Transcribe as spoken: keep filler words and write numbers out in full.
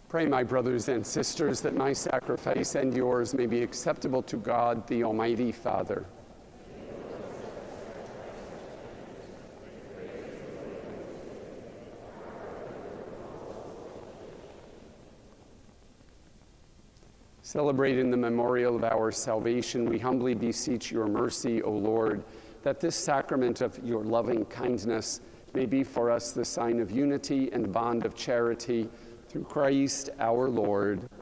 Pray, my brothers and sisters, that my sacrifice and yours may be acceptable to God, the Almighty Father. Celebrating the memorial of our salvation, we humbly beseech your mercy, O Lord, that this sacrament of your loving kindness may be for us the sign of unity and bond of charity through Christ our Lord.